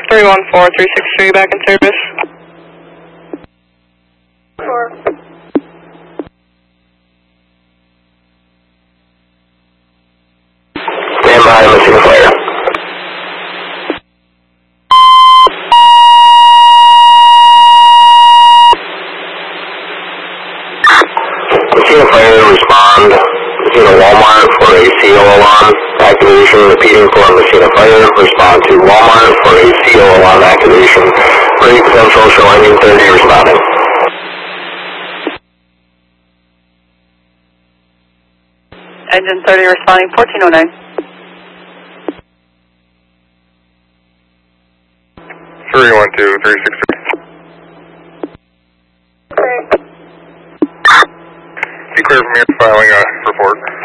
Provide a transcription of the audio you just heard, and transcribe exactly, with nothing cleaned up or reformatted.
three one four, three six three back in service. Four. Stand by, Messina Flyer. Messina Flyer, respond to Walmart for a C O alarm activation. Repeating for Messina Flyer, respond to Walmart for a C O alarm activation. Ready potential, show ending thirty, responding. Engine thirty responding, fourteen oh nine. three one two, three six three. Okay. Be clear from here, filing a report.